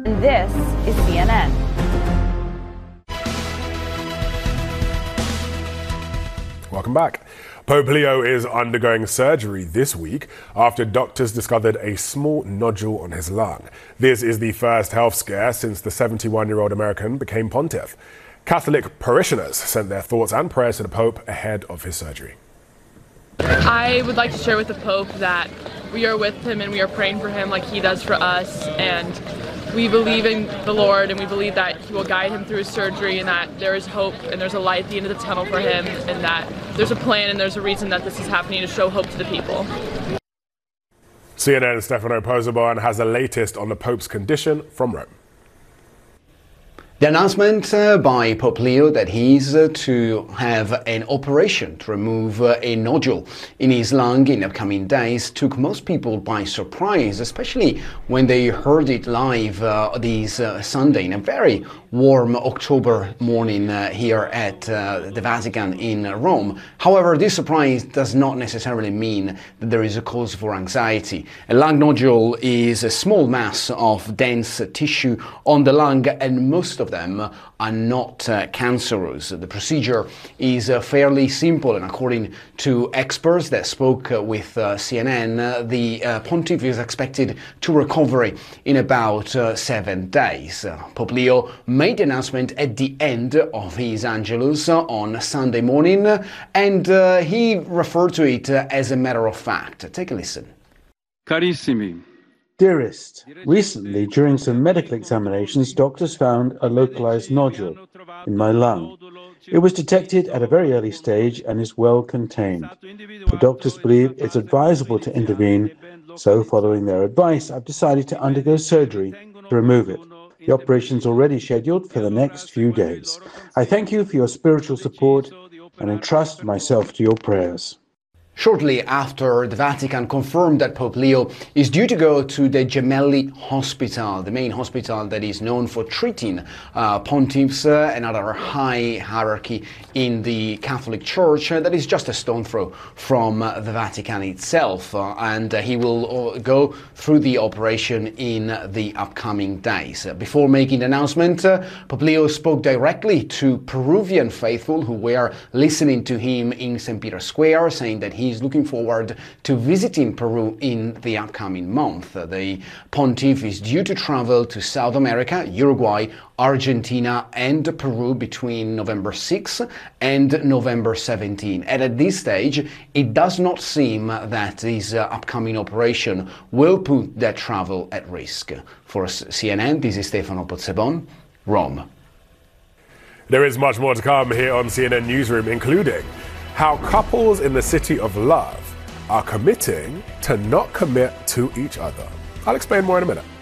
This is CNN. Welcome back. Pope Leo is undergoing surgery this week after doctors discovered a small nodule on his lung. This is the first health scare since the 71-year-old American became pontiff. Catholic parishioners sent their thoughts and prayers to the Pope ahead of his surgery. I would like to share with the Pope that we are with him and we are praying for him like he does for us, and we believe in the Lord and we believe that he will guide him through his surgery, and that there is hope and there's a light at the end of the tunnel for him, and that there's a plan and there's a reason that this is happening to show hope to the people. CNN's Stefano Pozzebon has the latest on the Pope's condition from Rome. The announcement by Pope Leo that he's to have an operation to remove a nodule in his lung in upcoming days took most people by surprise, especially when they heard it live this Sunday in a very warm October morning here at the Vatican in Rome. However, this surprise does not necessarily mean that there is a cause for anxiety. A lung nodule is a small mass of dense tissue on the lung, and most of them are not cancerous. The procedure is fairly simple, and according to experts that spoke with CNN, the pontiff is expected to recover in about 7 days. Pope Leo made the announcement at the end of his Angelus on Sunday morning, and he referred to it as a matter of fact. Take a listen. Carissimi. Dearest, recently during some medical examinations, doctors found a localized nodule in my lung. It was detected at a very early stage and is well contained. The doctors believe it's advisable to intervene, so following their advice, I've decided to undergo surgery to remove it. The operation is already scheduled for the next few days. I thank you for your spiritual support and entrust myself to your prayers. Shortly after, the Vatican confirmed that Pope Leo is due to go to the Gemelli Hospital, the main hospital that is known for treating pontiffs, another high hierarchy in the Catholic Church that is just a stone throw from the Vatican itself. And he will go through the operation in the upcoming days. Before making the announcement, Pope Leo spoke directly to Peruvian faithful who were listening to him in St. Peter's Square, saying that he's looking forward to visiting Peru in the upcoming month. The pontiff is due to travel to South America, Uruguay, Argentina and Peru between November 6 and November 17. And at this stage, it does not seem that his upcoming operation will put that travel at risk. For CNN, this is Stefano Pozzebon, Rome. There is much more to come here on CNN Newsroom, including how couples in the city of love are committing to not commit to each other. I'll explain more in a minute.